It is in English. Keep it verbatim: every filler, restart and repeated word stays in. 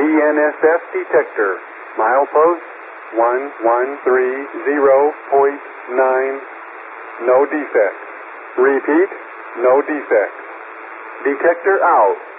N S S detector. Milepost one one three zero point nine. No defects. Repeat, no defects. Detector out.